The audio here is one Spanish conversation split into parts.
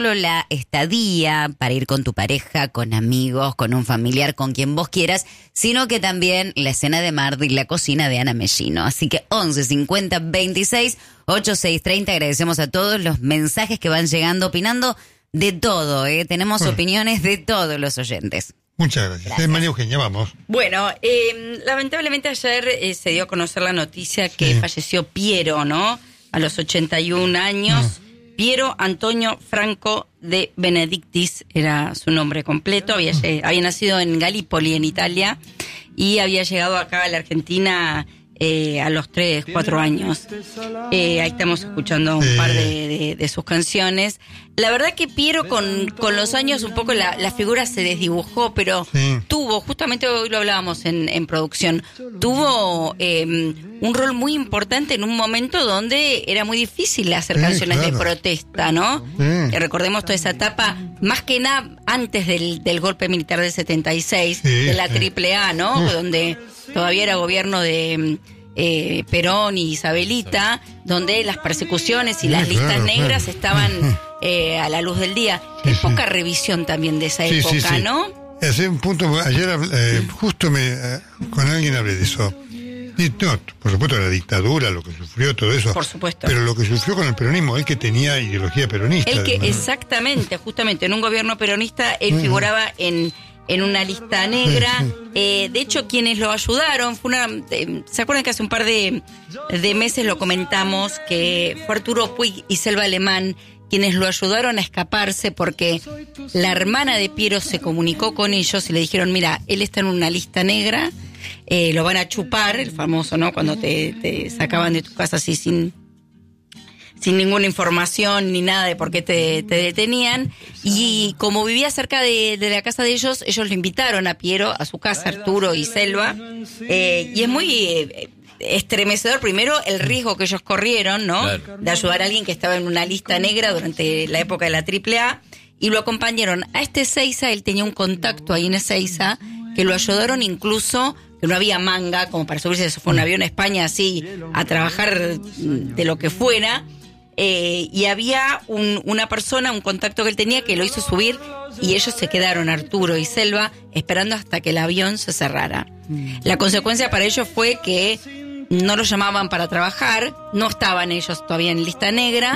la estadía para ir con tu pareja, con amigos, con un familiar, con quien vos quieras, sino que también la escena de Mardi y la cocina de Ana Mellino. Así que 11 50 26 86 30. Agradecemos a todos los mensajes que van llegando opinando de todo, ¿eh? Tenemos opiniones de todos los oyentes. Muchas gracias. María Eugenia, vamos. Bueno, lamentablemente ayer se dio a conocer la noticia que falleció Piero, ¿no? A los 81 años. Piero Antonio Franco de Benedictis era su nombre completo. Había nacido en Galípoli, en Italia, y había llegado acá a la Argentina a los 3, 4 años. Ahí estamos escuchando un par de sus canciones. La verdad que Piero con los años un poco la figura se desdibujó, pero tuvo, justamente hoy lo hablábamos en producción, tuvo un rol muy importante en un momento donde era muy difícil hacer canciones de protesta, ¿no? Recordemos toda esa etapa, más que nada antes del golpe militar del 76, de la AAA, ¿no? Donde todavía era gobierno de Perón y Isabelita, donde las persecuciones y las listas negras estaban a la luz del día. Hay poca revisión también de esa época, ¿no? Hace un punto, ayer justo con alguien hablé de eso. Y no, por supuesto la dictadura, lo que sufrió, todo eso. Por supuesto. Pero lo que sufrió con el peronismo, él que tenía ideología peronista. Él que exactamente, justamente en un gobierno peronista, él figuraba en una lista negra. De hecho, quienes lo ayudaron ¿se acuerdan que hace un par de meses lo comentamos? Que fue Arturo Puig y Selva Alemán quienes lo ayudaron a escaparse, porque la hermana de Piero se comunicó con ellos y le dijeron: mira, él está en una lista negra, lo van a chupar, el famoso, ¿no? Cuando te sacaban de tu casa así sin ninguna información ni nada de por qué te detenían. Y como vivía cerca de la casa de ellos lo invitaron a Piero a su casa, Arturo y Selva, y es muy estremecedor primero el riesgo que ellos corrieron, ¿no? Claro. De ayudar a alguien que estaba en una lista negra durante la época de la AAA, y lo acompañaron a Ezeiza. Él tenía un contacto ahí en Ezeiza, que lo ayudaron incluso, que no había manga como para subirse, eso fue un avión a España así, a trabajar de lo que fuera. Y había una persona, un contacto que él tenía, que lo hizo subir, y ellos se quedaron, Arturo y Selva, esperando hasta que el avión se cerrara. La consecuencia para ellos fue que no los llamaban para trabajar, no estaban ellos todavía en lista negra,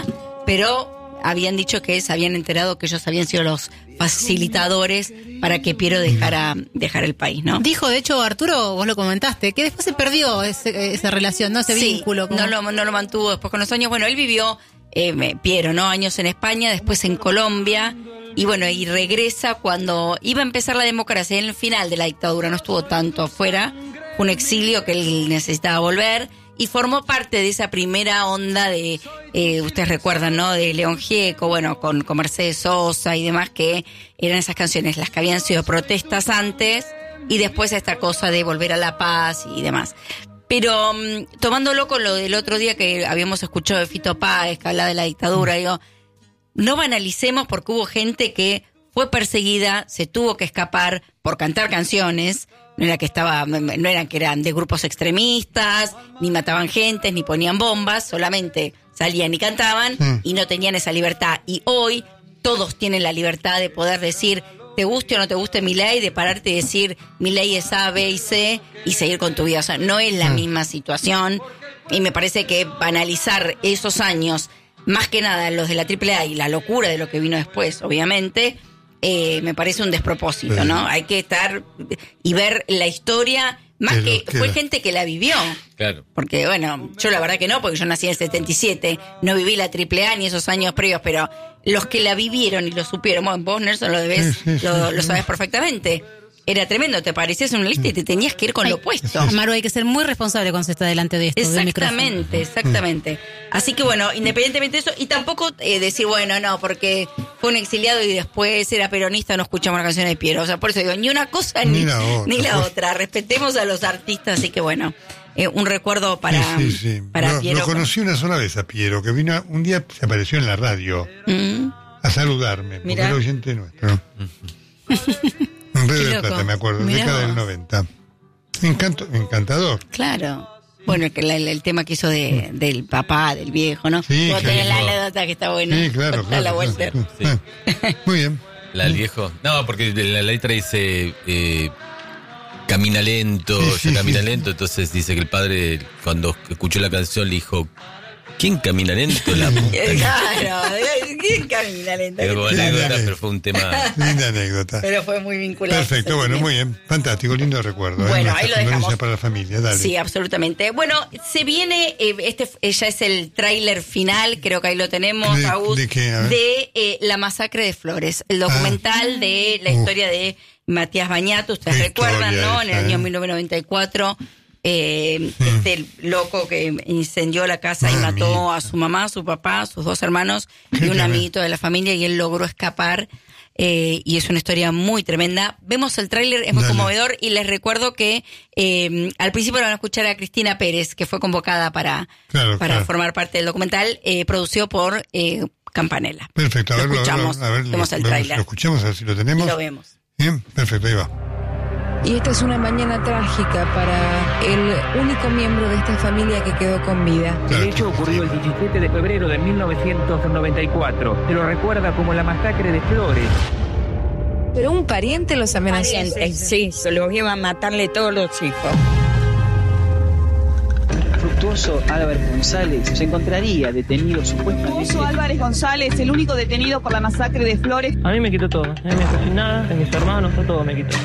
pero habían dicho que se habían enterado que ellos habían sido los facilitadores para que Piero dejara el país, ¿no? Dijo, de hecho, Arturo, vos lo comentaste, que después se perdió esa relación, ¿no? Ese vínculo. No lo mantuvo después con los años. Bueno, él vivió, Piero, ¿no? Años en España, después en Colombia, y bueno, y regresa cuando iba a empezar la democracia, en el final de la dictadura, no estuvo tanto afuera, fue un exilio que él necesitaba volver, y formó parte de esa primera onda de, ustedes recuerdan, ¿no? De León Gieco, bueno, con Mercedes Sosa y demás, que eran esas canciones, las que habían sido protestas antes, y después esta cosa de volver a la paz y demás. Pero tomándolo con lo del otro día que habíamos escuchado de Fito Páez, que hablaba de la dictadura, digo, no banalicemos, porque hubo gente que fue perseguida, se tuvo que escapar por cantar canciones. No eran que eran de grupos extremistas, ni mataban gente, ni ponían bombas, solamente salían y cantaban y no tenían esa libertad. Y hoy todos tienen la libertad de poder decir, te guste o no te guste Milei, de pararte y decir, Milei es A, B y C, y seguir con tu vida. O sea, no es la misma situación, y me parece que banalizar esos años, más que nada los de la AAA y la locura de lo que vino después, obviamente, me parece un despropósito, ¿no? Hay que estar y ver la historia, más que fue gente que la vivió. Claro. Porque, bueno, yo la verdad que no, porque yo nací en el 77, no viví la AAA ni esos años previos, pero los que la vivieron y lo supieron, bueno, vos, Nelson, lo debes, lo sabes perfectamente. Era tremendo, te parecías en una lista y te tenías que ir con lo opuesto. Maru, hay que ser muy responsable cuando se está delante de esto. Exactamente. Así que bueno, independientemente de eso, y tampoco decir, bueno, no, porque fue un exiliado y después era peronista, no escuchamos la canción de Piero. O sea, por eso digo, ni una cosa ni la otra. Respetemos a los artistas, así que bueno, un recuerdo para Piero. Lo conocí una sola vez a Piero, que vino un día, se apareció en la radio a saludarme, porque era oyente nuestro. En Río de Plata, me acuerdo, década del 90. Encantador. Claro. Bueno, el tema que hizo del papá, del viejo, ¿no? Sí, Vos que tenés la dijo- anécdota que está buena. Sí, claro, Contala, claro. Walter. claro. Muy bien. La del viejo. No, porque la letra dice camina lento, Sí, ya camina sí. lento. Entonces dice que el padre, cuando escuchó la canción, le dijo: ¿quién camina lento? La puta que-". Claro, ¿quién camina lenta? Quedó como Claro. anécdota, pero fue un tema. Linda anécdota. Pero fue muy vinculado. Perfecto, bueno, muy bien. Fantástico, lindo recuerdo. Bueno, Nuestra ahí lo condolencia dejamos. para la familia, dale. Sí, absolutamente. Bueno, se viene, ya es el tráiler final, creo que ahí lo tenemos, ¿De- Agus, de qué? A ver. de La Masacre de Flores, el documental de la historia de Matías Bañato, ustedes Qué recuerdan, historia ¿no? En el esa, año ¿eh? 1994, este loco que incendió la casa y Mamita. mató a su mamá, a su papá, a sus dos hermanos Qué y un tremendo. amiguito de la familia, y él logró escapar. Y es una historia muy tremenda. Vemos el tráiler, es muy Dale. conmovedor, y les recuerdo que al principio van a escuchar a Cristina Pérez, que fue convocada para Claro. formar parte del documental, producido por Campanella. Perfecto, a Lo ver, escuchamos, lo vemos el tráiler. escuchamos, a ver si lo tenemos. Lo vemos. Bien, perfecto, ahí va. Y esta es una mañana trágica para el único miembro de esta familia que quedó con vida. Claro. El hecho ocurrió el 17 de febrero de 1994. Se lo recuerda como la masacre de Flores. Pero un pariente los amenazó. Sí, se los iba a matarle todos los hijos. Fructuoso Álvarez González se encontraría detenido supuestamente. Fructuoso Álvarez González, el único detenido por la masacre de Flores. A mí me quitó todo. A mí me dejó sin nada, de mis hermanos, todo me quitó.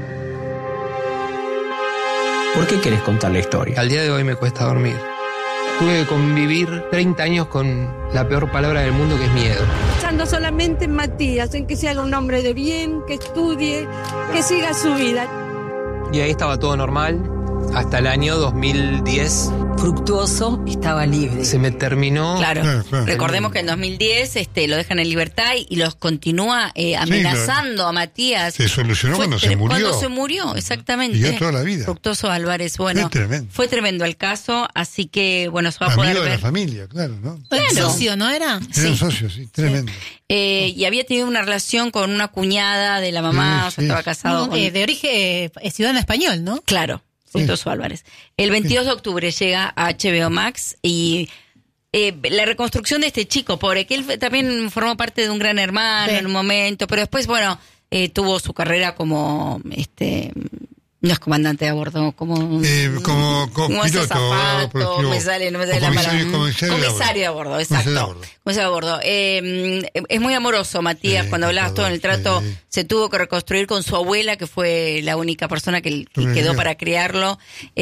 ¿Por qué querés contar la historia? Al día de hoy me cuesta dormir. Tuve que convivir 30 años con la peor palabra del mundo, que es miedo. Pensando solamente en Matías, en que se haga un hombre de bien, que estudie, que siga su vida. Y ahí estaba todo normal, hasta el año 2010. Fructuoso estaba libre. Se me terminó... Claro. Claro. Recordemos que en 2010 lo dejan en libertad y los continúa amenazando a Matías. Se solucionó cuando se murió. Cuando se murió, exactamente. Y ya toda la vida. Fructuoso Álvarez, bueno, Qué tremendo. fue tremendo el caso, así que bueno, se va a Amigo poder de la ver. familia, claro, ¿no? El Claro. socio, ¿no era? Era un socio, sí, tremendo. Y había tenido una relación con una cuñada de la mamá, Sí, o sea, sí. estaba casado No, con... de origen ciudadano español, ¿no? Claro, Fructuoso Álvarez. El 22 de octubre llega a HBO Max y la reconstrucción de este chico, pobre, que él también formó parte de un Gran Hermano Sí. en un momento, pero después, bueno, tuvo su carrera como, no es comandante de a bordo, como como ese piloto, zapato, pero- no me sale la comisario- palabra. comisario de a bordo. Comisario de a bordo, exacto. Comisario de a bordo. Comisario de a bordo. Es muy amoroso, Matías, Sí, cuando hablabas todo en el trato, sí. se tuvo que reconstruir con su abuela, que fue la única persona que Sobrevivió. quedó para criarlo,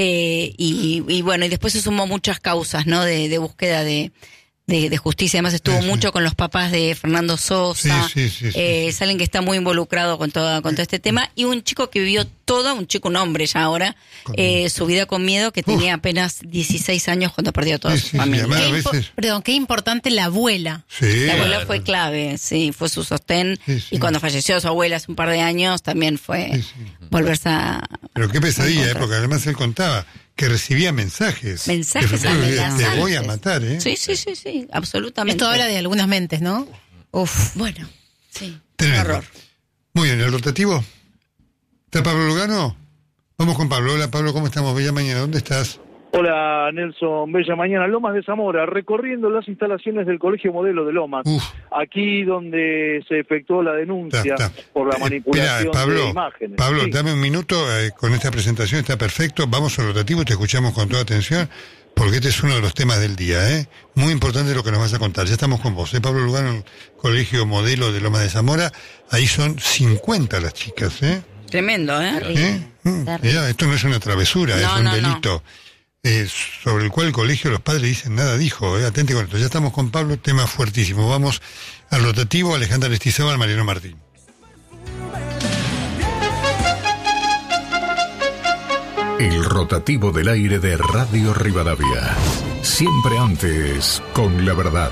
y bueno, y después se sumó muchas causas, ¿no? De búsqueda de justicia. Además estuvo Sí. mucho con los papás de Fernando Sosa. Sí. Es alguien que está muy involucrado con todo este tema, y un chico que vivió un hombre ya ahora, su vida con miedo, que tenía apenas 16 años cuando perdió toda Sí, su sí, sí, familia. además, a Qué veces- Perdón, qué importante la abuela. Sí. La abuela fue clave, sí, fue su sostén, Sí, sí. y cuando falleció su abuela hace un par de años también fue Sí, sí. volverse a... Pero qué pesadilla, encontrar. porque además él contaba que recibía mensajes. Mensajes De Fructuoso, te amenazantes. voy a matar, ¿eh? Sí, absolutamente. Esto habla de algunas mentes, ¿no? Uf, bueno, sí, Tremendo. horror. Muy bien, ¿el rotativo? ¿Está Pablo Lugano? Vamos con Pablo. Hola Pablo, ¿cómo estamos? Bella mañana, ¿dónde estás? Hola Nelson, bella mañana, Lomas de Zamora, recorriendo las instalaciones del Colegio Modelo de Lomas, Uf. aquí donde se efectuó la denuncia Está. por la manipulación Espera, Pablo, de imágenes. Pablo, Sí. dame un minuto con esta presentación, está perfecto. Vamos al rotativo, te escuchamos con toda atención, porque este es uno de los temas del día, ¿eh? Muy importante lo que nos vas a contar. Ya estamos con vos, Pablo Lugano, el Colegio Modelo de Lomas de Zamora. Ahí son 50 las chicas, ¿eh? Tremendo, ¿eh? Mirá, esto no es una travesura, No, es un no, no. delito. Sobre el cual el colegio, los padres dicen, nada dijo, atente con esto. Ya estamos con Pablo, tema fuertísimo. Vamos al rotativo, Alejandra Lestizábal, Mariano Martín. El rotativo del aire de Radio Rivadavia. Siempre antes, con la verdad.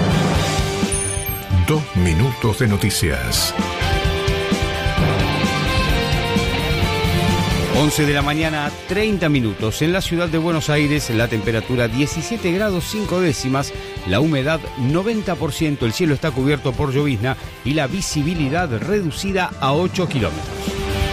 2 minutos de noticias. 11 de la mañana, 30 minutos. En la ciudad de Buenos Aires, la temperatura 17 grados 5 décimas, la humedad 90%, el cielo está cubierto por llovizna y la visibilidad reducida a 8 kilómetros.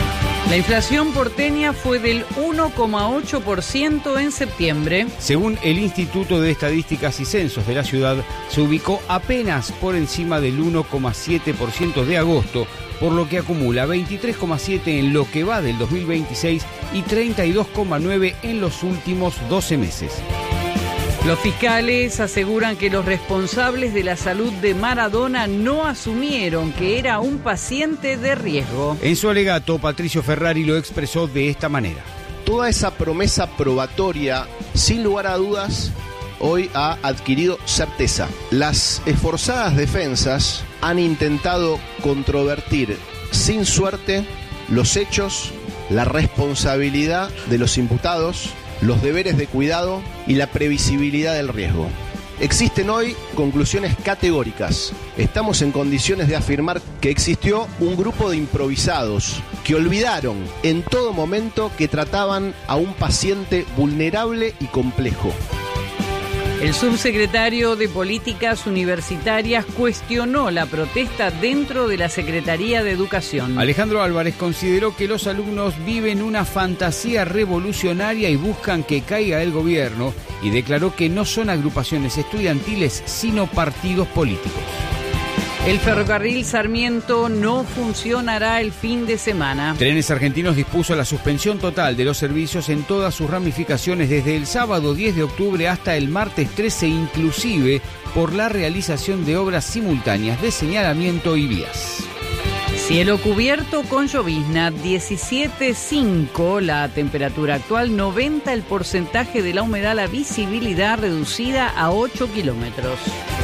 La inflación porteña fue del 1,8% en septiembre. Según el Instituto de Estadísticas y Censos de la ciudad, se ubicó apenas por encima del 1,7% de agosto, por lo que acumula 23,7% en lo que va del 2026 y 32,9% en los últimos 12 meses. Los fiscales aseguran que los responsables de la salud de Maradona no asumieron que era un paciente de riesgo. En su alegato, Patricio Ferrari lo expresó de esta manera. Toda esa promesa probatoria, sin lugar a dudas, hoy ha adquirido certeza. Las esforzadas defensas han intentado controvertir sin suerte los hechos, la responsabilidad de los imputados, los deberes de cuidado y la previsibilidad del riesgo. Existen hoy conclusiones categóricas. Estamos en condiciones de afirmar que existió un grupo de improvisados que olvidaron en todo momento que trataban a un paciente vulnerable y complejo. El subsecretario de Políticas Universitarias cuestionó la protesta dentro de la Secretaría de Educación. Alejandro Álvarez consideró que los alumnos viven una fantasía revolucionaria y buscan que caiga el gobierno, y declaró que no son agrupaciones estudiantiles, sino partidos políticos. El ferrocarril Sarmiento no funcionará el fin de semana. Trenes Argentinos dispuso la suspensión total de los servicios en todas sus ramificaciones desde el sábado 10 de octubre hasta el martes 13, inclusive por la realización de obras simultáneas de señalamiento y vías. Cielo cubierto con llovizna, 17,5 la temperatura actual, 90 el porcentaje de la humedad, la visibilidad reducida a 8 kilómetros.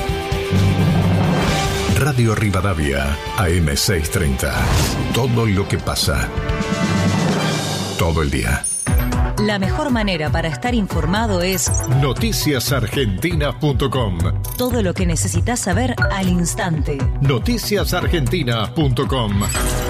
Radio Rivadavia, AM630. Todo lo que pasa. Todo el día. La mejor manera para estar informado es noticiasargentina.com. Todo lo que necesitas saber al instante. Noticiasargentina.com.